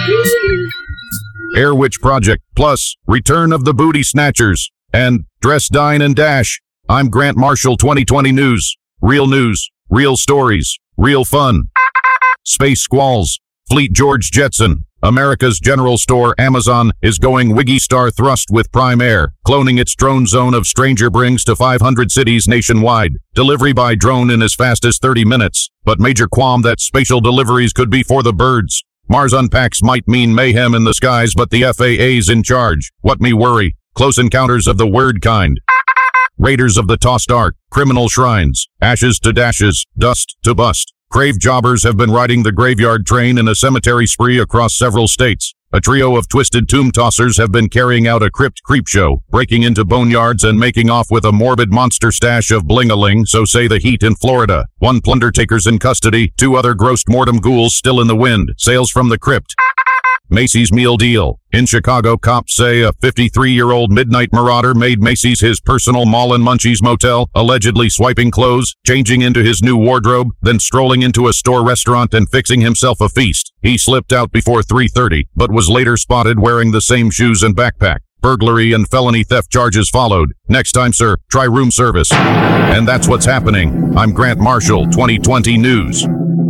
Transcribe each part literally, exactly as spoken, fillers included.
Air Witch Project, plus Return of the Booty Snatchers, and Dress, Dine, and Dash. I'm Grant Marshall, twenty twenty News. Real news, real stories, real fun. Space Squalls. Fleet George Jetson. America's General Store, Amazon, is going Wiggy Star Thrust with Prime Air, cloning its drone zone of Stranger Brings to five hundred cities nationwide. Delivery by drone in as fast as thirty minutes, but major qualm that spatial deliveries could be for the birds. Mars Unpacks might mean mayhem in the skies, but the F A A's in charge. What me worry? Close encounters of the word kind. Raiders of the Tossed Ark, criminal shrines, ashes to dashes, dust to bust. Grave jobbers have been riding the graveyard train in a cemetery spree across several states. A trio of twisted tomb tossers have been carrying out a crypt creep show, breaking into boneyards and making off with a morbid monster stash of bling-a-ling, so say the heat in Florida. One plunder taker's in custody, two other gross mortem ghouls still in the wind. Sales from the crypt. Macy's meal deal. In Chicago, cops say a fifty-three-year-old midnight marauder made Macy's his personal mall and Munchies motel, allegedly swiping clothes, changing into his new wardrobe, then strolling into a store restaurant and fixing himself a feast. He slipped out before three thirty, but was later spotted wearing the same shoes and backpack. Burglary and felony theft charges followed. Next time, sir, try room service. And that's what's happening. I'm Grant Marshall, twenty twenty News.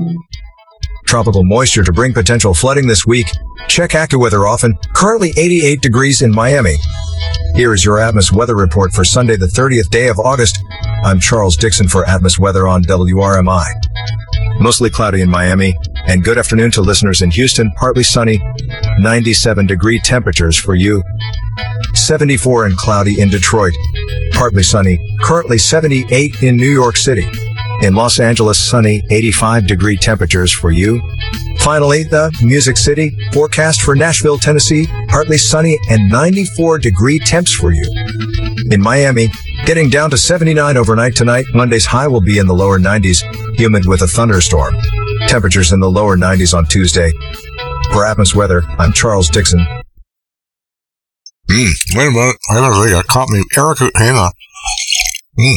Tropical moisture to bring potential flooding this week. Check AccuWeather often. Currently eighty-eight degrees in Miami. Here is your Atmos weather report for Sunday, the thirtieth day of August. I'm Charles Dixon for Atmos Weather on W R M I. Mostly cloudy in Miami, and good afternoon to listeners in Houston. Partly sunny, ninety-seven degree temperatures for you. seventy-four and cloudy in Detroit. Partly sunny, currently seventy-eight in New York City. In Los Angeles, sunny, eighty-five degree temperatures for you. Finally, the Music City forecast for Nashville, Tennessee, partly sunny and ninety-four degree temps for you. In Miami, getting down to seventy-nine overnight tonight. Monday's high will be in the lower nineties, humid with a thunderstorm. Temperatures in the lower nineties on Tuesday. For Atmos Weather, I'm Charles Dixon. Mm, wait a minute. I gotta think. I caught me. Erica, hang on. Mm.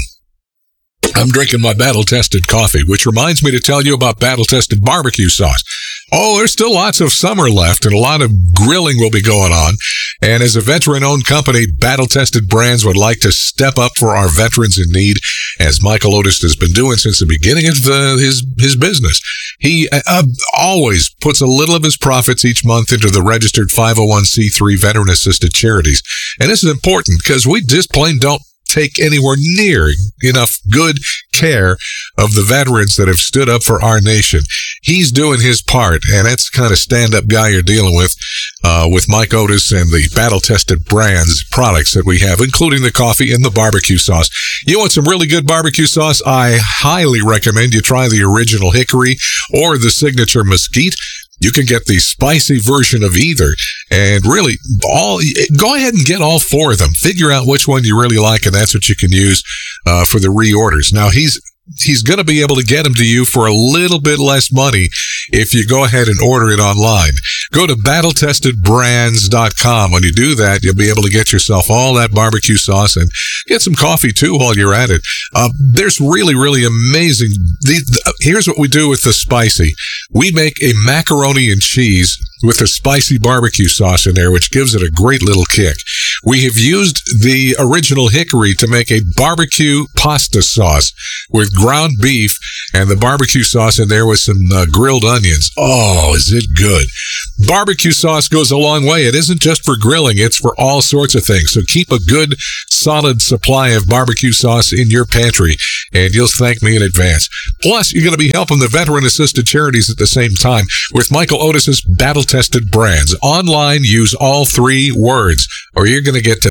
I'm drinking my battle-tested coffee, which reminds me to tell you about battle-tested barbecue sauce. Oh, there's still lots of summer left, and a lot of grilling will be going on. And as a veteran-owned company, Battle-Tested Brands would like to step up for our veterans in need, as Michael Otis has been doing since the beginning of the, his his business. He uh, always puts a little of his profits each month into the registered five oh one c three veteran-assisted charities. And this is important because we just plain don't take anywhere near enough good care of the veterans that have stood up for our nation. He's doing his part, and that's the kind of stand-up guy you're dealing with, uh, with Mike Otis and the battle-tested brands products that we have, including the coffee and the barbecue sauce. You want some really good barbecue sauce? I highly recommend you try the original hickory or the signature mesquite. You can get the spicy version of either, and really, all go ahead and get all four of them. Figure out which one you really like, and that's what you can use uh, for the reorders. Now, he's he's going to be able to get them to you for a little bit less money if you go ahead and order it online. Go to battle tested brands dot com. When you do that, you'll be able to get yourself all that barbecue sauce and get some coffee, too, while you're at it. Uh, there's really, really amazing. The, the, here's what we do with the spicy. We make a macaroni and cheese with a spicy barbecue sauce in there, which gives it a great little kick. We have used the original hickory to make a barbecue pasta sauce with ground beef and the barbecue sauce in there with some uh, grilled onions. Oh, is it good? Barbecue sauce goes a long way. It isn't just for grilling. It's for all sorts of things. So keep a good, solid supply of barbecue sauce in your pantry, and you'll thank me in advance. Plus, you're going to be helping the veteran-assisted charities at the same time with Michael Otis's battle-tested brands. Online, use all three words, or you're going to get to